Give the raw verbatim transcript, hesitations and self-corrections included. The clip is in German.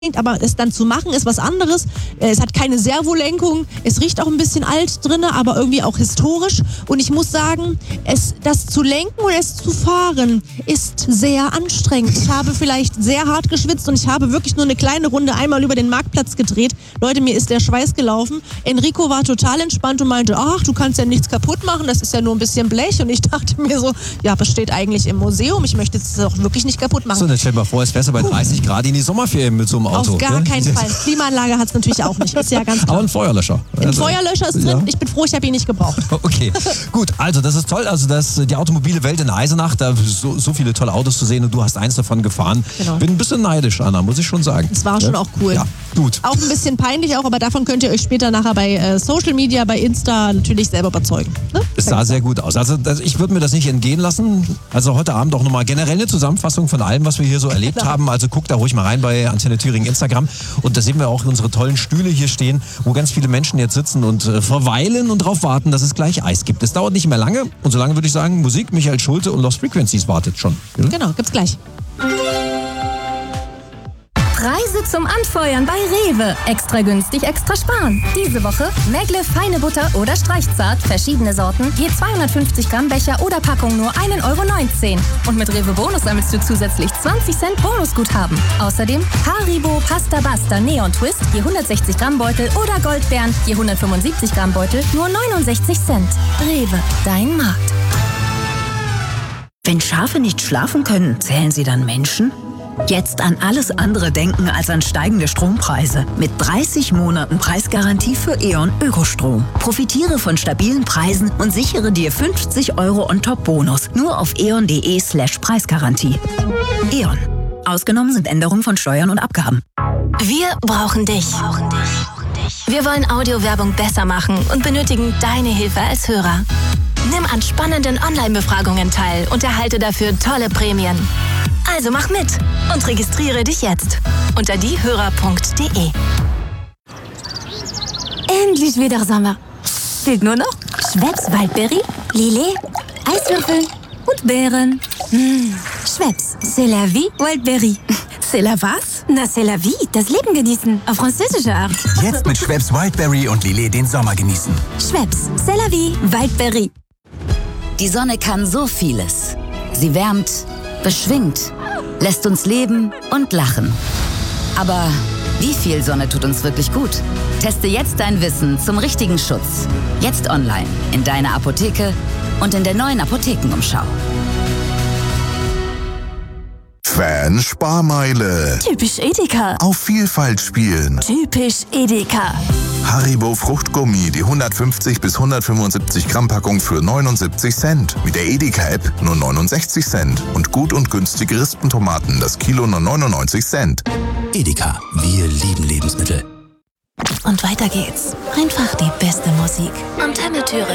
aber es dann zu machen ist was anderes. Es hat keine Servolenkung, es riecht auch ein bisschen alt drin, aber irgendwie auch historisch. Und ich muss sagen, es, das zu lenken oder es zu fahren ist sehr anstrengend. Ich habe vielleicht sehr hart geschwitzt und ich habe wirklich nur eine kleine Runde einmal über den Marktplatz gedreht. Leute, mir ist der Schweiß gelaufen. Enrico war total entspannt und meinte, ach, du kannst ja nichts kaputt machen, das ist ja nur ein bisschen Blech. Und ich dachte mir so, ja, das steht eigentlich im Museum, ich möchte es auch wirklich nicht kaputt machen. So, dann stell dir mal vor, es wärst du bei dreißig Grad in die Sommerferien mit so einem Auto. Auf gar ne? keinen Fall. Klimaanlage hat es natürlich auch nicht, ist ja ganz klar. Aber ein Feuerlöscher. Ein Also, Feuerlöscher ist drin, ja. Ich bin froh, ich habe ihn nicht gebraucht. Okay, gut, also das ist toll, also das, die automobile Welt in Eisenach, da so, so viele tolle Autos zu sehen und du hast eins davon gefahren. Genau. Bin ein bisschen neidisch, Anna, muss ich schon sagen. Das war ja? schon auch cool. Ja, gut. Auch ein bisschen peinlich auch, aber davon könnt ihr euch später nachher bei äh, Social Media, bei Insta natürlich selber überzeugen. Ne? Es sah sehr gut aus. Also das, ich würde mir das nicht entgehen lassen. Also heute Abend auch nochmal generell eine Zusammenfassung von allem, was wir hier so erlebt Genau. haben. Also guckt da ruhig mal rein bei Antenne Thüringen Instagram. Und da sehen wir auch unsere tollen Stühle hier stehen, wo ganz viele Menschen jetzt sitzen und äh, verweilen und darauf warten, dass es gleich Eis gibt. Es dauert nicht mehr lange. Und solange würde ich sagen, Musik, Michael Schulte und Lost Frequencies wartet schon. Ja? Genau, gibt's gleich. Preise zum Anfeuern bei Rewe. Extra günstig, extra sparen. Diese Woche Megle feine Butter oder Streichzart, verschiedene Sorten, je zweihundertfünfzig Gramm Becher oder Packung nur ein Euro neunzehn. Und mit Rewe Bonus sammelst du zusätzlich zwanzig Cent Bonusguthaben. Außerdem Haribo Pasta Basta Neon Twist, je hundertsechzig Gramm Beutel oder Goldbeeren, je hundertfünfundsiebzig Gramm Beutel, nur neunundsechzig Cent. Rewe, dein Markt. Wenn Schafe nicht schlafen können, zählen sie dann Menschen? Jetzt an alles andere denken als an steigende Strompreise. Mit dreißig Monaten Preisgarantie für E.ON Ökostrom. Profitiere von stabilen Preisen und sichere dir fünfzig Euro On-Top-Bonus. Nur auf eon.de slash Preisgarantie. E.ON. Ausgenommen sind Änderungen von Steuern und Abgaben. Wir brauchen dich. Wir wollen Audiowerbung besser machen und benötigen deine Hilfe als Hörer. Nimm an spannenden Online-Befragungen teil und erhalte dafür tolle Prämien. Also mach mit und registriere dich jetzt unter diehörer punkt de. Endlich wieder Sommer. Fehlt nur noch Schweppes Waldberry, Lillet, Eiswürfel und Beeren. Mmh. Schweppes, c'est la vie, Waldberry. C'est la was? Na, c'est la vie, das Leben genießen, auf französische Art. Jetzt mit Schweppes Wildberry und Lillet den Sommer genießen. Schweppes, c'est la vie, Waldberry. Die Sonne kann so vieles. Sie wärmt, beschwingt, lässt uns leben und lachen. Aber wie viel Sonne tut uns wirklich gut? Teste jetzt dein Wissen zum richtigen Schutz. Jetzt online, in deiner Apotheke und in der neuen Apothekenumschau. Fan-Sparmeile. Typisch Edeka. Auf Vielfalt spielen. Typisch Edeka. Haribo Fruchtgummi, die hundertfünfzig bis hundertfünfundsiebzig Gramm Packung für neunundsiebzig Cent. Mit der Edeka-App nur neunundsechzig Cent. Und gut und günstige Rispentomaten, das Kilo nur neunundneunzig Cent. Edeka, wir lieben Lebensmittel. Und weiter geht's. Einfach die beste Musik. Antenne Thüringen.